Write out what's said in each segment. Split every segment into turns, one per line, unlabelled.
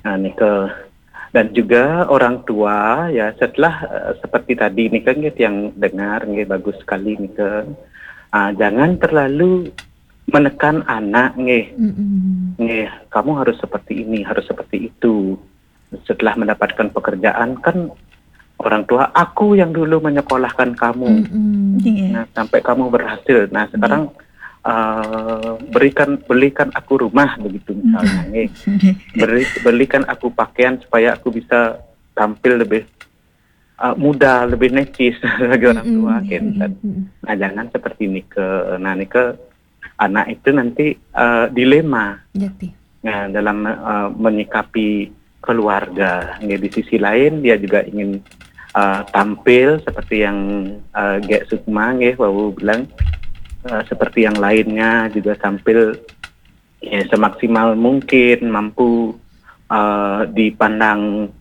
Nah, Nike. Dan juga orang tua ya setelah seperti tadi Nike yang dengar bagus sekali Nike. Jangan terlalu menekan anak kamu harus seperti ini, harus seperti itu. Setelah mendapatkan pekerjaan kan orang tua, aku yang dulu menyekolahkan kamu. Nah, sampai kamu berhasil. Nah, sekarang belikan aku rumah begitu misalnya. Belikan aku pakaian supaya aku bisa tampil lebih muda, lebih necis bagi orang tua kan. Nah, jangan seperti Nike. Nah, Nike anak itu nanti dilema dalam menyikapi keluarga. Di sisi lain dia juga ingin tampil seperti yang Gek Sukma Wawu bilang, seperti yang lainnya juga tampil semaksimal mungkin, mampu dipandang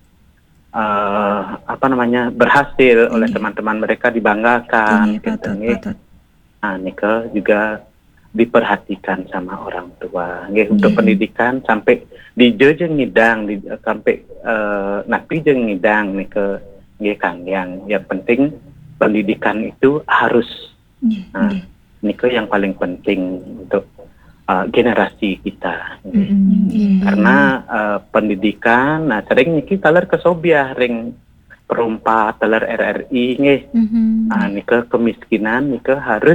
berhasil oleh teman-teman mereka, dibanggakan. Nah, Nike juga diperhatikan sama orang tua untuk pendidikan sampai di jeng ngidang sampai napi jeng ngidang Nike kan yang penting pendidikan itu harus Nike yang paling penting untuk generasi kita karena pendidikan sering Nike taler kesobiah ring perumpa taler RRI Nike kemiskinan Nike harus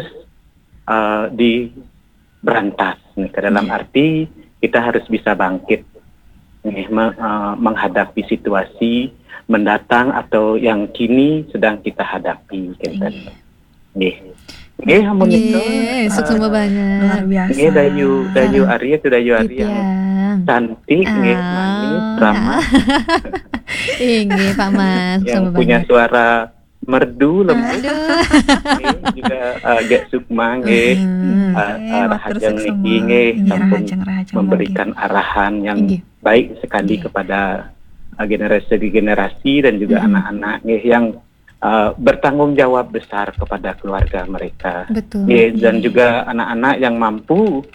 diberantas dalam arti kita harus bisa bangkit menghadapi situasi mendatang atau yang kini sedang kita hadapi
sukses banget
luar biasa.
Dayu Arya itu Dayu Arya yang cantik manis ramah
Pak Mas
yang punya suara merdu lembut juga Gek Sukma Rahajeng Niki sampun memberikan arahan yang baik sekali kepada generasi dan juga anak-anak yang bertanggung jawab besar kepada keluarga mereka. Dan juga anak-anak yang mampu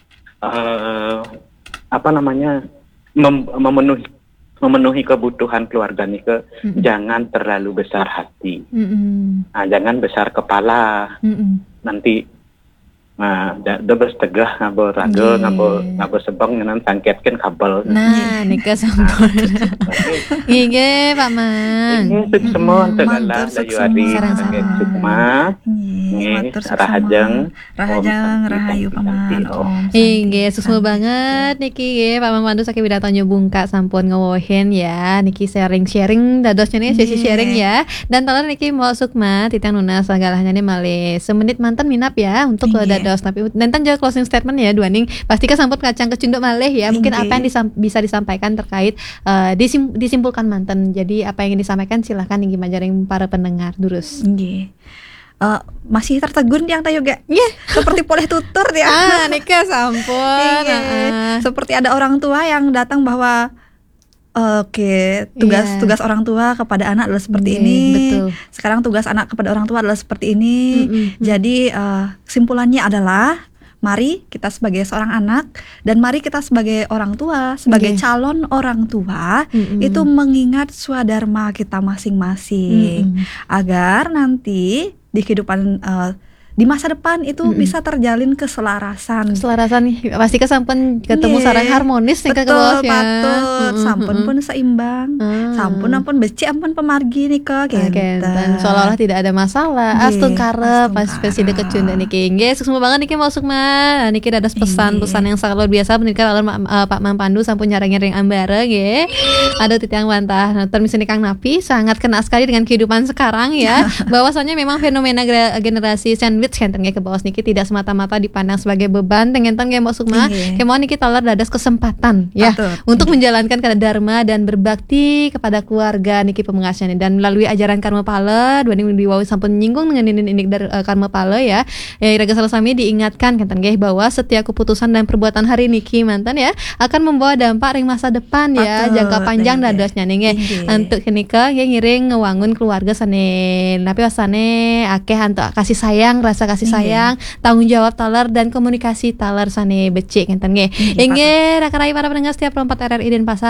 memenuhi kebutuhan keluarga Nike. Jangan terlalu besar hati. Jangan besar kepala. Nanti dobes tegah ngabo ragel ngabo sebang ngenan sangketkeun kabel.
Nah, Nike sampun. Nggih, Pak Man.
Nggih, semua segala Dayu Ari Gek Sukma. Rahajeng
rahayu paman.
Nggih, sukses banget niki nggih Pak Man Pandu saking Widatanyo Bungka sampun ngewohen ya niki sharing dadosnya nih sesi sharing ya. Dan talan niki mau Sukma titang nuna sagalahnya nih malih semenit mantan minap ya untuk dados tapi nanti juga closing statement ya Duaning pastikan sampun kacang kecunduk malih ya mungkin apa yang bisa disampaikan terkait disimpulkan mantan. Jadi apa yang ingin disampaikan silahkan nih majaring para pendengar durus.
Masih tertegun yang tayo gak? Seperti boleh tutur ya.
Nika sampun.
Seperti ada orang tua yang datang bahwa tugas orang tua kepada anak adalah seperti ini.
Betul.
Sekarang tugas anak kepada orang tua adalah seperti ini. Jadi kesimpulannya adalah mari kita sebagai seorang anak dan mari kita sebagai orang tua, sebagai calon orang tua itu mengingat swadharma kita masing-masing agar nanti di kehidupan di masa depan itu bisa terjalin keselarasan
nih pasti kesampun ketemu sarang harmonis nih ke bawah ya
patut sampun pun seimbang sampun ampun beci ampun pemargi nih ke
dan seolah-olah tidak ada masalah astun karep pas spesi deket cunda niki nggih sukses banget niki mau Sukma niki ada pesan-pesan yang sangat luar biasa menikah oleh Pak Man Pandu sampun nyarang-nyarang ambare nggih ada titiang bantah termisini Kang Napi sangat kena sekali dengan kehidupan sekarang ya bahwasanya memang fenomena generasi sandwich kenten ke bawah niki tidak semata-mata dipandang sebagai beban tengenten ge Mbak Sukma kemauan niki talar dadas kesempatan ya untuk menjalankan kada dharma dan berbakti kepada keluarga niki pemengasian dan melalui ajaran Karma Pala Duaning diwawi sampun nyinggung dengan ini dari Karma Pala ya iraga salasami diingatkan kenten ge bahwa setiap keputusan dan perbuatan hari niki mantan ya akan membawa dampak ring masa depan ya jangka panjang dadosnya nih untuk kenika ngiring ngewangun keluarga sane tapi wasane akeh hantu kasih sayang rasa kasih sayang, tanggung jawab talar dan komunikasi talar sane becik ngenten nggih. Inggih rakan para pendengar setiap 4 RRI Denpasar